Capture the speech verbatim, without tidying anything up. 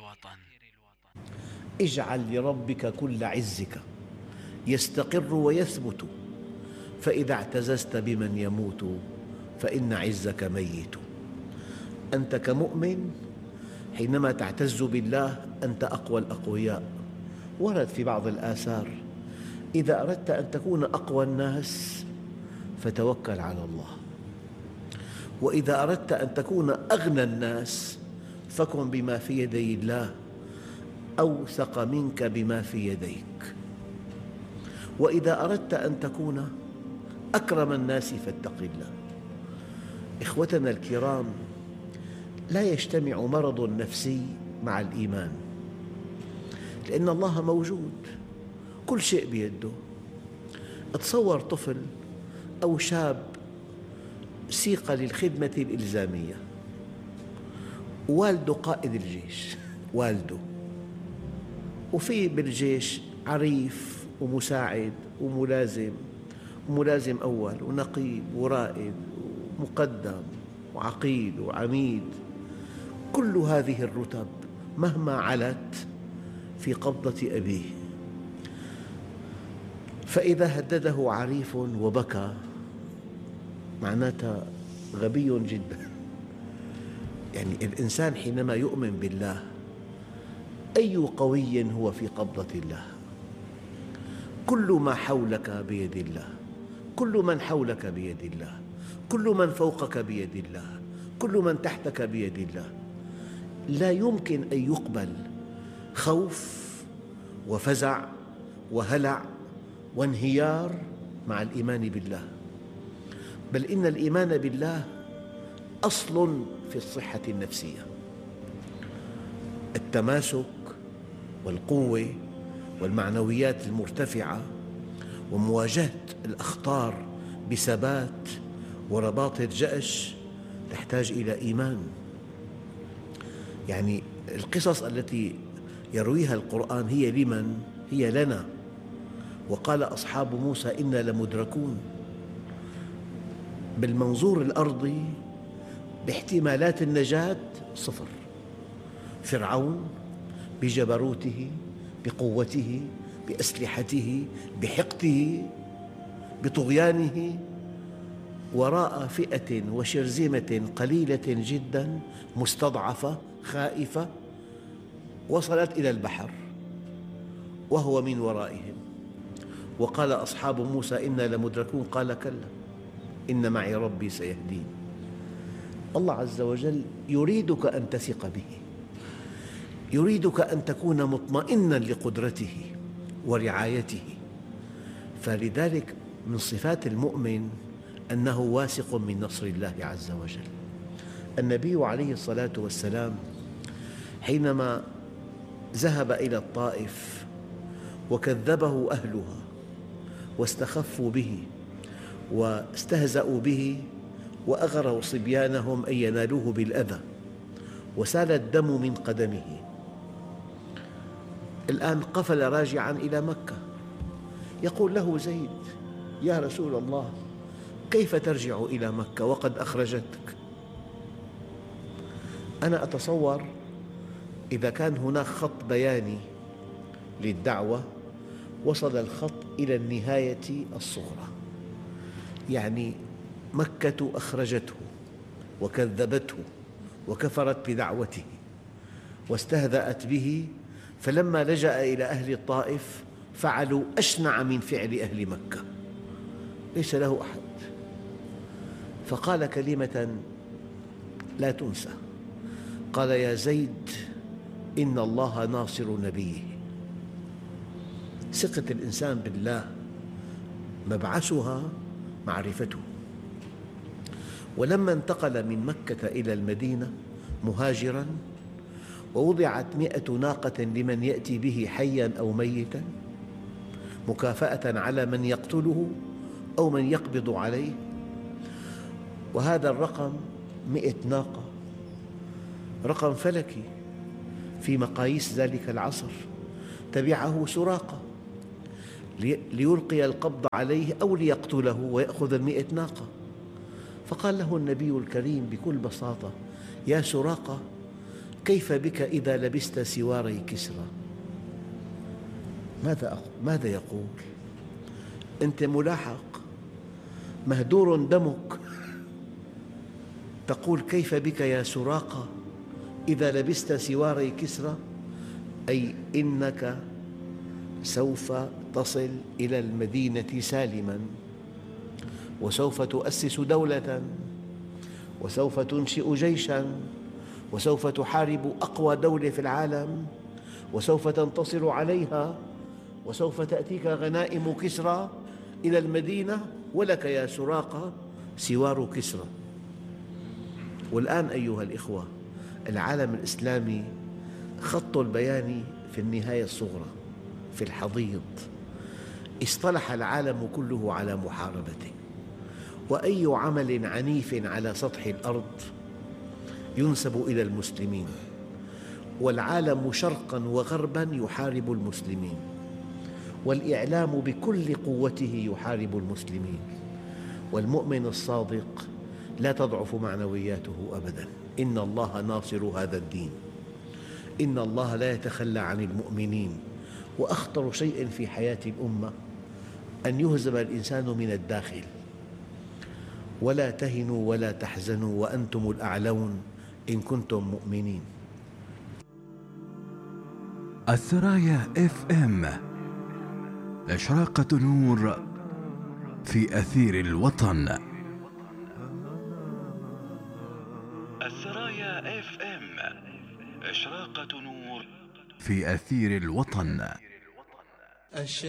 اجعل لربك كل عزك يستقر ويثبت، فإذا اعتززت بمن يموت فإن عزك ميت. أنت كمؤمن حينما تعتز بالله أنت أقوى الأقوياء. ورد في بعض الآثار: إذا أردت أن تكون أقوى الناس فتوكل على الله، وإذا أردت أن تكون أغنى الناس فكن بما في يدي الله أوثق منك بما في يديك، وإذا أردت أن تكون أكرم الناس فاتق الله. إخوتنا الكرام، لا يجتمع مرض نفسي مع الإيمان، لأن الله موجود، كل شيء بيده. تصور طفل أو شاب سيق للخدمة الإلزامية، والده قائد الجيش، والده، وفي بالجيش عريف ومساعد وملازم وملازم أول ونقيب ورائد ومقدم وعقيد وعميد. كل هذه الرتب مهما علت في قبضة أبيه، فإذا هدده عريف وبكى معناتها غبي جدا. يعني الإنسان حينما يؤمن بالله أي قوي هو في قبضة الله. كل ما حولك بيد الله، كل من حولك بيد الله، كل من فوقك بيد الله، كل من تحتك بيد الله. لا يمكن أن يقبل خوف وفزع وهلع وانهيار مع الإيمان بالله، بل إن الإيمان بالله أصل في الصحة النفسية. التماسك والقوة والمعنويات المرتفعة ومواجهة الأخطار بثبات ورباطة جأش تحتاج إلى إيمان. يعني القصص التي يرويها القرآن هي لمن؟ هي لنا. وقال أصحاب موسى إنا لمدركون. بالمنظور الأرضي باحتمالات النجاة صفر. فرعون بجبروته، بقوته، بأسلحته، بحقده، بطغيانه، وراء فئة وشرذمة قليلة جدا مستضعفة خائفة وصلت إلى البحر وهو من ورائهم. وقال أصحاب موسى إنا لمدركون قال كلا إن معي ربي سيهدين. الله عز وجل يريدك أن تثق به، يريدك أن تكون مطمئناً لقدرته ورعايته. فلذلك من صفات المؤمن أنه واثق من نصر الله عز وجل. النبي عليه الصلاة والسلام حينما ذهب إلى الطائف وكذبه أهلها واستخفوا به واستهزأوا به وأغروا صبيانهم أن ينالوه بالأذى وسال الدم من قدمه، الآن قفل راجعاً إلى مكة. يقول له زيد: يا رسول الله، كيف ترجع إلى مكة وقد أخرجتك؟ أنا أتصور إذا كان هناك خط بياني للدعوة وصل الخط إلى النهاية الصغرى، يعني مكة أخرجته وكذبته وكفرت بدعوته واستهزأت به، فلما لجأ إلى أهل الطائف فعلوا أشنع من فعل أهل مكة، ليس له أحد. فقال كلمة لا تنسى، قال: يا زيد، إن الله ناصر نبيه. ثقة الإنسان بالله مبعثها معرفته. ولما انتقل من مكة إلى المدينة مهاجراً ووضعت مئة ناقة لمن يأتي به حياً أو ميتاً مكافأة على من يقتله أو من يقبض عليه، وهذا الرقم مئة ناقة رقم فلكي في مقاييس ذلك العصر. تبعه سراقة ليلقي القبض عليه أو ليقتله ويأخذ المئة ناقة. فقال له النبي الكريم بكل بساطة: يا سراقة، كيف بك إذا لبست سواري كسرى؟ ماذا ماذا يقول؟ أنت ملاحق مهدور دمك، تقول كيف بك يا سراقة إذا لبست سواري كسرى، أي إنك سوف تصل إلى المدينة سالماً، وسوف تؤسس دولة، وسوف تنشئ جيشاً، وسوف تحارب أقوى دولة في العالم، وسوف تنتصر عليها، وسوف تأتيك غنائم كسرى إلى المدينة، ولك يا سراقة سوار كسرى. والآن أيها الإخوة، العالم الإسلامي خط البيان في النهاية الصغرى، في الحضيض، اصطلح العالم كله على محاربته، وأي عمل عنيف على سطح الأرض ينسب إلى المسلمين، والعالم شرقاً وغرباً يحارب المسلمين، والإعلام بكل قوته يحارب المسلمين، والمؤمن الصادق لا تضعف معنوياته أبداً. إن الله ناصر هذا الدين، إن الله لا يتخلى عن المؤمنين. وأخطر شيء في حياة الأمة أن يهزم الإنسان من الداخل. ولا تهنوا ولا تحزنوا وأنتم الأعلون إن كنتم مؤمنين. الثرايا اف ام، إشراقة نور في أثير الوطن. الثرايا اف ام، إشراقة نور في أثير الوطن.